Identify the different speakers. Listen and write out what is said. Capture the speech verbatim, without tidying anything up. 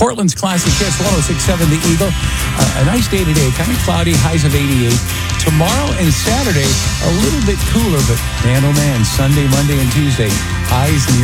Speaker 1: Portland's Classic Hits, one oh six point seven The Eagle. Uh, a nice day today, kind of cloudy, highs of eighty-eight. Tomorrow and Saturday, a little bit cooler, but man, oh man, Sunday, Monday, and Tuesday, highs near